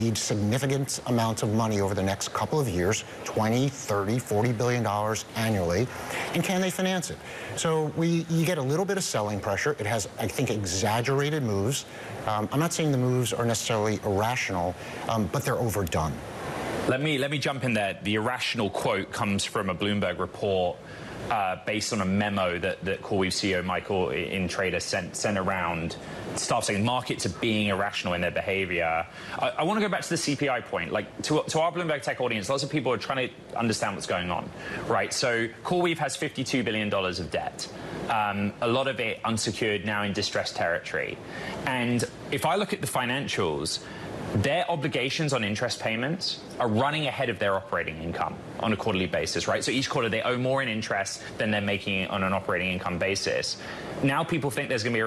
need significant amounts of money over the next couple of years, 20, 30, $40 billion annually, and can they finance it? So you get a little bit of selling pressure. It has, I think, exaggerated moves. I'm not saying the moves are necessarily irrational, but they're overdone. Let me jump in there. The irrational quote comes from a Bloomberg report based on a memo that CoreWeave CEO Michael Intrater sent around. Staff saying markets are being irrational in their behavior. I want to go back to the CPI point. Like to our Bloomberg Tech audience, lots of people are trying to understand what's going on, right? So CoreWeave has $52 billion of debt. A lot of it unsecured, now in distressed territory. And if I look at the financials, their obligations on interest payments are running ahead of their operating income on a quarterly basis, right? So each quarter they owe more in interest than they're making on an operating income basis. Now people think there's going to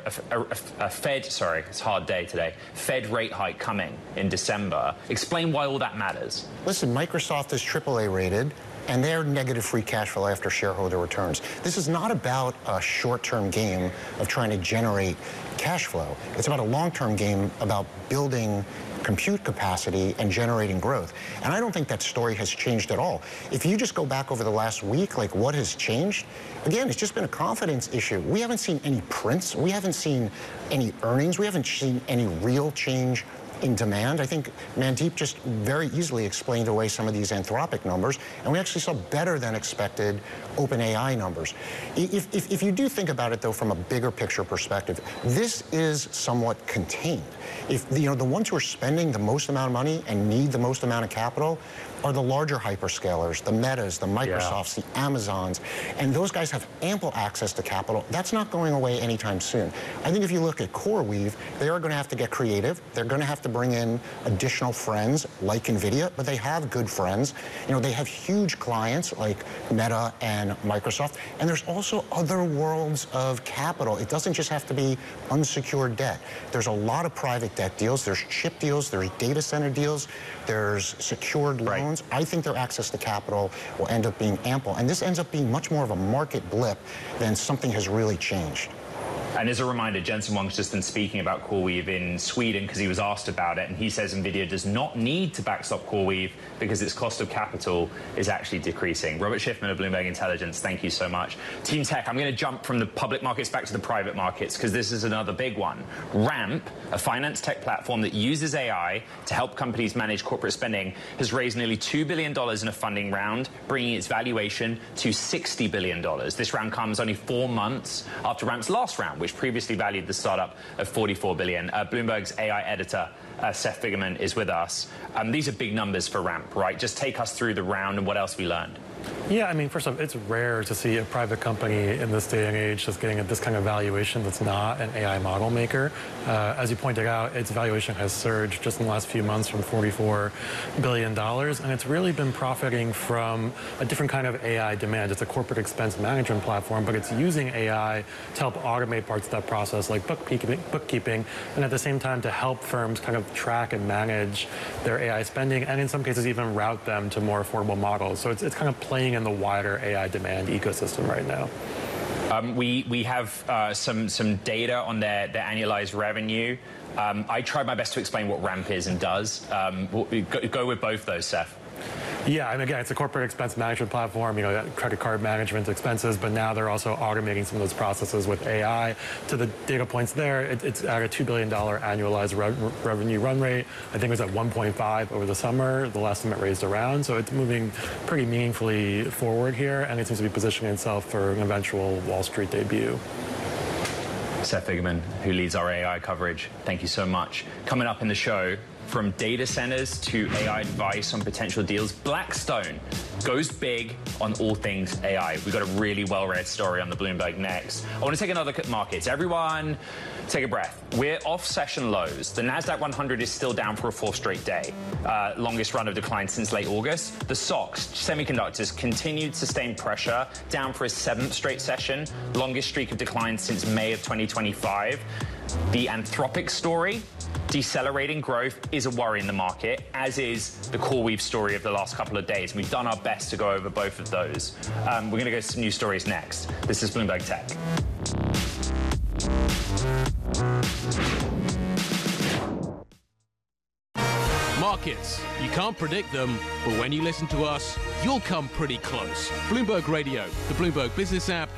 be a Fed, sorry, it's a hard day today, Fed rate hike coming in December. Explain why all that matters. Listen, Microsoft is AAA rated, and they're negative free cash flow after shareholder returns. This is not about a short-term game of trying to generate cash flow. It's about a long-term game about building compute capacity and generating growth. And I don't think that story has changed at all. If you just go back over the last week, like what has changed? Again, it's just been a confidence issue. We haven't seen any prints. We haven't seen any earnings. We haven't seen any real change in demand. I think Mandeep just very easily explained away some of these Anthropic numbers, and we actually saw better than expected OpenAI numbers. If you do think about it, though, from a bigger picture perspective, this is somewhat contained. If the ones who are spending the most amount of money and need the most amount of capital are the larger hyperscalers, the Metas, the Microsofts, the Amazons, and those guys have ample access to capital. That's not going away anytime soon. I think if you look at CoreWeave, they are going to have to get creative. They're going to have to bring in additional friends like NVIDIA, but they have good friends. They have huge clients like Meta and Microsoft, and there's also other worlds of capital. It doesn't just have to be unsecured debt. There's a lot of private debt deals. There's chip deals. There's data center deals. There's secured loans. I think their access to capital will end up being ample, and this ends up being much more of a market blip than something has really changed. And as a reminder, Jensen Huang's just been speaking about CoreWeave in Sweden because he was asked about it, and he says NVIDIA does not need to backstop CoreWeave because its cost of capital is actually decreasing. Robert Schiffman of Bloomberg Intelligence, thank you so much. Team Tech, I'm going to jump from the public markets back to the private markets because this is another big one. Ramp, a finance tech platform that uses AI to help companies manage corporate spending, has raised nearly $2 billion in a funding round, bringing its valuation to $60 billion. This round comes only 4 months after Ramp's last round, which previously valued the startup at $44 billion. Bloomberg's AI editor, Seth Figerman, is with us. These are big numbers for Ramp, right? Just take us through the round and what else we learned. Yeah, I mean, first off, it's rare to see a private company in this day and age just getting this kind of valuation that's not an AI model maker. As you pointed out, its valuation has surged just in the last few months from $44 billion, and it's really been profiting from a different kind of AI demand. It's a corporate expense management platform, but it's using AI to help automate parts of that process, like bookkeeping, and at the same time to help firms kind of track and manage their AI spending, and in some cases even route them to more affordable models. So it's kind of playing in the wider AI demand ecosystem right now. We have some data on their annualized revenue. I tried my best to explain what Ramp is and does. Go with both those, Seth. Yeah, and again, it's a corporate expense management platform, credit card management expenses, but now they're also automating some of those processes with AI. To the data points there, it's at a $2 billion annualized revenue run rate. I think it was at 1.5 over the summer, the last time it raised around. So it's moving pretty meaningfully forward here, and it seems to be positioning itself for an eventual Wall Street debut. Seth Figerman, who leads our AI coverage, thank you so much. Coming up in the show, from data centers to AI advice on potential deals, Blackstone goes big on all things AI. We've got a really well-read story on the Bloomberg next. I want to take another look at markets. Everyone, take a breath. We're off session lows. The NASDAQ 100 is still down for a 4th straight day. Longest run of decline since late August. The SOX, semiconductors, continued sustained pressure, down for a 7th straight session. Longest streak of decline since May of 2025. The Anthropic story, decelerating growth, is a worry in the market, as is the CoreWeave story of the last couple of days. We've done our best to go over both of those. We're going to go to some news stories next. This is Bloomberg Tech. Markets, you can't predict them, but when you listen to us, you'll come pretty close. Bloomberg Radio, the Bloomberg Business app,